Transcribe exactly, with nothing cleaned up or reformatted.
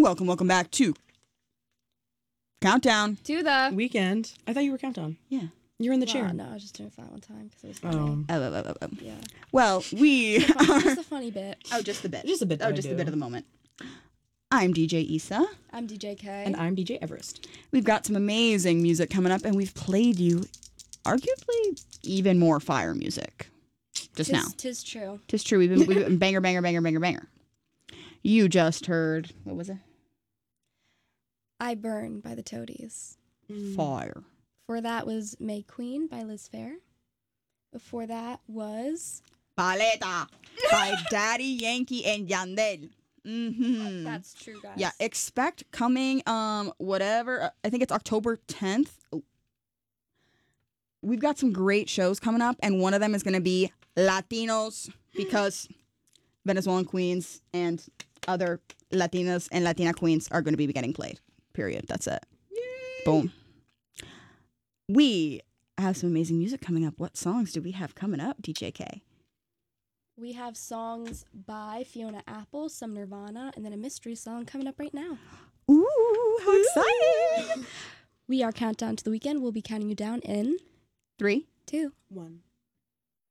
welcome, welcome back to Countdown. To the Weekend. I thought you were Countdown. Yeah. You're in the Wow, chair. no, I was just doing it for that one time because it was funny. Oh. Oh, oh, oh, oh, oh. Yeah. Well, we Just a are... just a funny bit. Oh, just the bit. Just a bit that Oh, I just the do. bit of the moment. I'm D J Issa. I'm D J K. And I'm D J Everest. We've got some amazing music coming up, and we've played you arguably even more fire music just tis, now. Tis true. Tis true. We've been, we've been banger, banger, banger, banger, banger. You just heard, what was it? I Burn by the Toadies. Fire. Before that was May Queen by Liz Phair. Before that was... Paleta by Daddy Yankee and Yandel. Mm-hmm. That's true, guys. Yeah, expect coming, um, whatever, uh, I think it's October tenth. Oh. We've got some great shows coming up, and one of them is going to be Latinos, because Venezuelan queens and other Latinas and Latina queens are going to be getting played. Period. That's it. Yay. Boom. We have some amazing music coming up. What songs do we have coming up, D J K? We have songs by Fiona Apple, some Nirvana, and then a mystery song coming up right now. Ooh, how exciting! We are Countdown to the Weekend. We'll be counting you down in Three, two, One.